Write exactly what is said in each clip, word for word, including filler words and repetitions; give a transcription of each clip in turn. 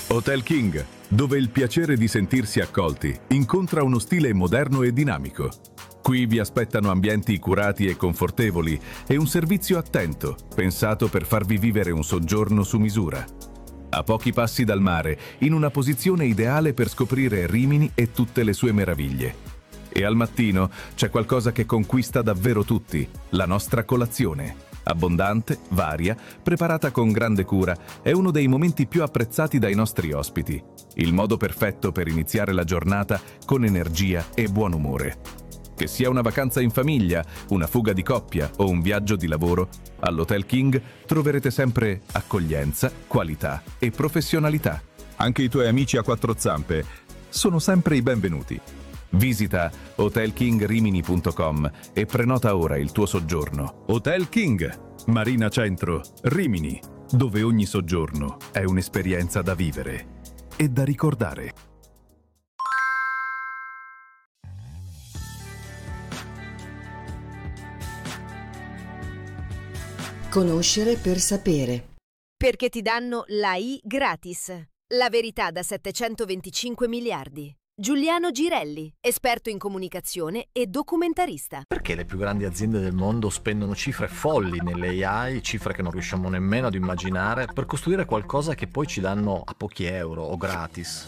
Hotel King, dove il piacere di sentirsi accolti incontra uno stile moderno e dinamico. Qui vi aspettano ambienti curati e confortevoli e un servizio attento, pensato per farvi vivere un soggiorno su misura. A pochi passi dal mare, in una posizione ideale per scoprire Rimini e tutte le sue meraviglie. E al mattino c'è qualcosa che conquista davvero tutti, la nostra colazione. Abbondante, varia, preparata con grande cura, è uno dei momenti più apprezzati dai nostri ospiti. Il modo perfetto per iniziare la giornata con energia e buon umore. Che sia una vacanza in famiglia, una fuga di coppia o un viaggio di lavoro, all'Hotel King troverete sempre accoglienza, qualità e professionalità. Anche i tuoi amici a quattro zampe sono sempre i benvenuti. Visita hotel king rimini punto com e prenota ora il tuo soggiorno. Hotel King, Marina Centro, Rimini, dove ogni soggiorno è un'esperienza da vivere e da ricordare. Conoscere per sapere. Perché ti danno la I gratis. La verità da settecentoventicinque miliardi. Giuliano Girelli, esperto in comunicazione e documentarista. Perché le più grandi aziende del mondo spendono cifre folli nelle A I, cifre che non riusciamo nemmeno ad immaginare, per costruire qualcosa che poi ci danno a pochi euro o gratis?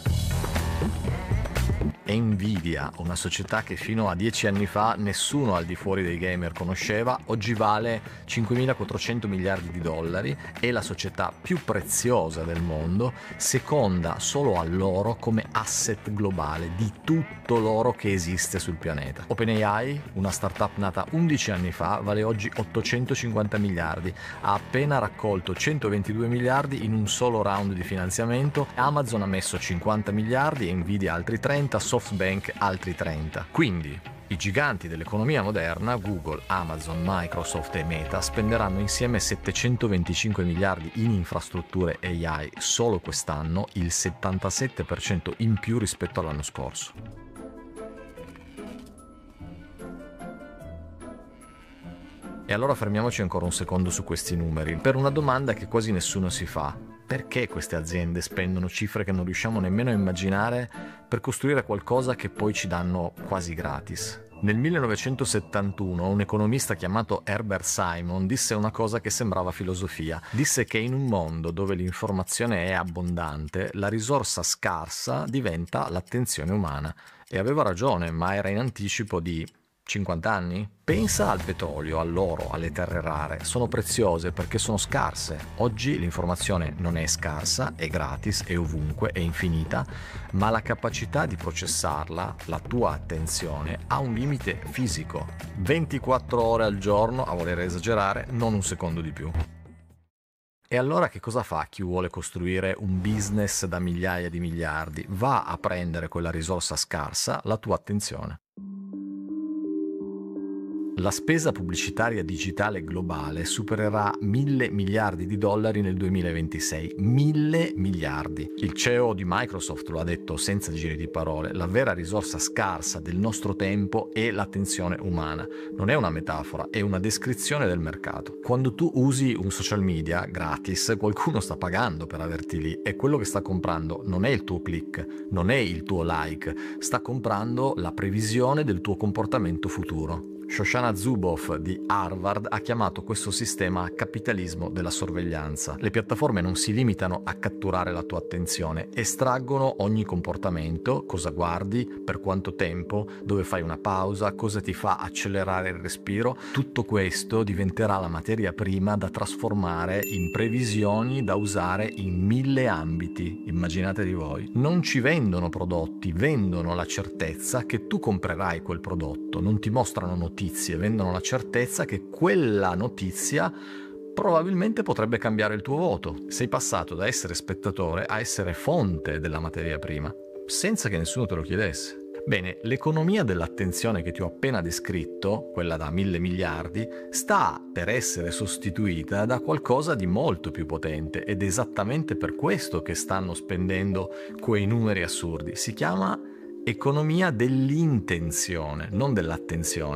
Nvidia, una società che fino a dieci anni fa nessuno al di fuori dei gamer conosceva, oggi vale cinquemilaquattrocento miliardi di dollari, è la società più preziosa del mondo, seconda solo all'oro come asset globale di tutto l'oro che esiste sul pianeta. OpenAI, una startup nata undici anni fa, vale oggi ottocentocinquanta miliardi, ha appena raccolto centoventidue miliardi in un solo round di finanziamento, Amazon ha messo cinquanta miliardi, Nvidia altri trenta, SoftBank altri trenta. Quindi i giganti dell'economia moderna, Google, Amazon, Microsoft e Meta, spenderanno insieme settecentoventicinque miliardi in infrastrutture A I solo quest'anno, il settantasette per cento in più rispetto all'anno scorso. E allora fermiamoci ancora un secondo su questi numeri, per una domanda che quasi nessuno si fa. Perché queste aziende spendono cifre che non riusciamo nemmeno a immaginare per costruire qualcosa che poi ci danno quasi gratis? Nel millenovecentosettantuno un economista chiamato Herbert Simon disse una cosa che sembrava filosofia. Disse che in un mondo dove l'informazione è abbondante, la risorsa scarsa diventa l'attenzione umana. E aveva ragione, ma era in anticipo di cinquanta anni? Pensa al petrolio, all'oro, alle terre rare. Sono preziose perché sono scarse. Oggi l'informazione non è scarsa, è gratis, è ovunque, è infinita, ma la capacità di processarla, la tua attenzione, ha un limite fisico. ventiquattro ore al giorno, a voler esagerare, non un secondo di più. E allora che cosa fa chi vuole costruire un business da migliaia di miliardi? Va a prendere quella risorsa scarsa, la tua attenzione. La spesa pubblicitaria digitale globale supererà mille miliardi di dollari nel duemilaventisei. Mille miliardi. Il C E O di Microsoft lo ha detto senza giri di parole. La vera risorsa scarsa del nostro tempo è l'attenzione umana. Non è una metafora, è una descrizione del mercato. Quando tu usi un social media gratis, qualcuno sta pagando per averti lì e quello che sta comprando non è il tuo click, non è il tuo like, sta comprando la previsione del tuo comportamento futuro. Shoshana Zuboff di Harvard ha chiamato questo sistema capitalismo della sorveglianza. Le piattaforme non si limitano a catturare la tua attenzione, estraggono ogni comportamento, cosa guardi, per quanto tempo, dove fai una pausa, cosa ti fa accelerare il respiro. Tutto questo diventerà la materia prima da trasformare in previsioni da usare in mille ambiti. Immaginatevi voi. Non ci vendono prodotti, vendono la certezza che tu comprerai quel prodotto, non ti mostrano notizie. Vendono la certezza che quella notizia probabilmente potrebbe cambiare il tuo voto. Sei passato da essere spettatore a essere fonte della materia prima, senza che nessuno te lo chiedesse. Bene, l'economia dell'attenzione che ti ho appena descritto, quella da mille miliardi, sta per essere sostituita da qualcosa di molto più potente ed è esattamente per questo che stanno spendendo quei numeri assurdi. Si chiama economia dell'intenzione, non dell'attenzione.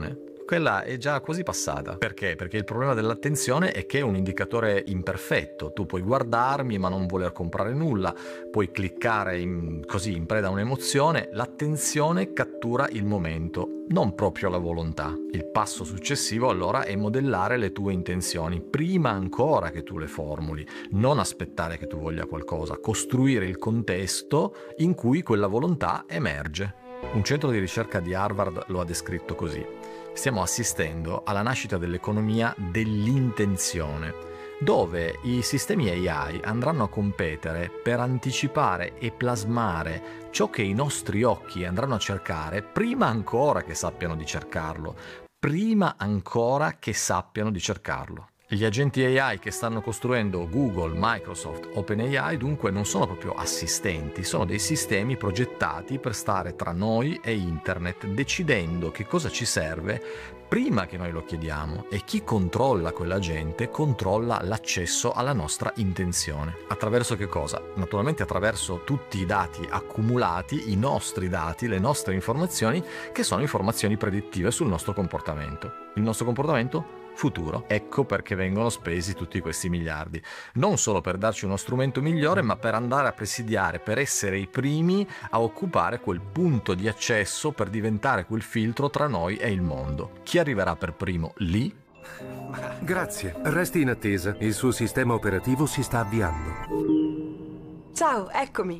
quella è già quasi passata. Perché? Perché il problema dell'attenzione è che è un indicatore imperfetto. Tu puoi guardarmi ma non voler comprare nulla, puoi cliccare in, così in preda a un'emozione. L'attenzione cattura il momento, non proprio la volontà. Il passo successivo allora è modellare le tue intenzioni prima ancora che tu le formuli, non aspettare che tu voglia qualcosa, costruire il contesto in cui quella volontà emerge. Un centro di ricerca di Harvard lo ha descritto così: stiamo assistendo alla nascita dell'economia dell'intenzione, dove i sistemi A I andranno a competere per anticipare e plasmare ciò che i nostri occhi andranno a cercare prima ancora che sappiano di cercarlo, prima ancora che sappiano di cercarlo. Gli agenti A I che stanno costruendo Google, Microsoft, OpenAI dunque non sono proprio assistenti, sono dei sistemi progettati per stare tra noi e internet, decidendo che cosa ci serve prima che noi lo chiediamo, e chi controlla quella gente controlla l'accesso alla nostra intenzione. Attraverso che cosa? Naturalmente attraverso tutti i dati accumulati, i nostri dati, le nostre informazioni, che sono informazioni predittive sul nostro comportamento. Il nostro comportamento futuro. Ecco perché vengono spesi tutti questi miliardi. Non solo per darci uno strumento migliore, ma per andare a presidiare, per essere i primi a occupare quel punto di accesso, per diventare quel filtro tra noi e il mondo. Chi arriverà per primo lì? Grazie, resti in attesa. Il suo sistema operativo si sta avviando. Ciao, eccomi.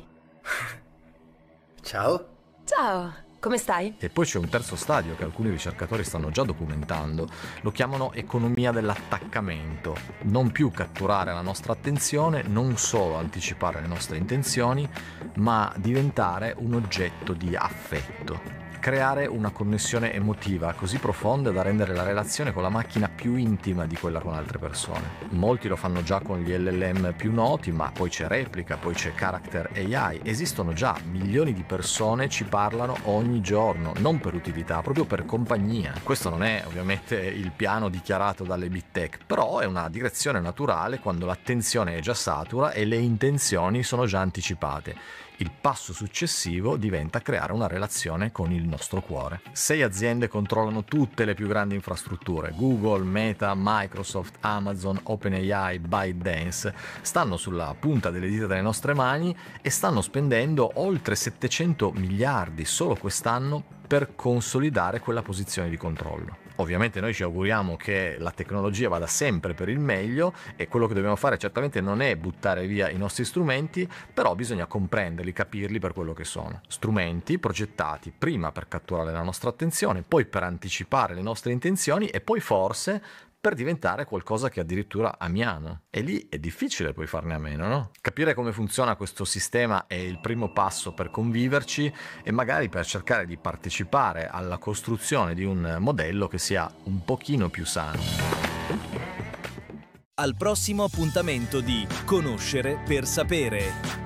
Ciao. Ciao. Come stai? E poi c'è un terzo stadio che alcuni ricercatori stanno già documentando. Lo chiamano economia dell'attaccamento. Non più catturare la nostra attenzione, non solo anticipare le nostre intenzioni, ma diventare un oggetto di affetto. Creare una connessione emotiva così profonda da rendere la relazione con la macchina più intima di quella con altre persone. Molti lo fanno già con gli L L M più noti, ma poi c'è Replica, poi c'è Character A I. Esistono già, milioni di persone ci parlano ogni giorno, non per utilità, proprio per compagnia. Questo non è ovviamente il piano dichiarato dalle big tech, però è una direzione naturale quando l'attenzione è già satura e le intenzioni sono già anticipate. Il passo successivo diventa creare una relazione con il nostro cuore. Sei aziende controllano tutte le più grandi infrastrutture. Google, Meta, Microsoft, Amazon, OpenAI, ByteDance stanno sulla punta delle dita delle nostre mani e stanno spendendo oltre settecento miliardi solo quest'anno per consolidare quella posizione di controllo. Ovviamente noi ci auguriamo che la tecnologia vada sempre per il meglio e quello che dobbiamo fare certamente non è buttare via i nostri strumenti, però bisogna comprenderli, capirli per quello che sono. Strumenti progettati prima per catturare la nostra attenzione, poi per anticipare le nostre intenzioni e poi forse per diventare qualcosa che addirittura amiamo. E lì è difficile poi farne a meno, no? Capire come funziona questo sistema è il primo passo per conviverci e magari per cercare di partecipare alla costruzione di un modello che sia un pochino più sano. Al prossimo appuntamento di Conoscere per sapere.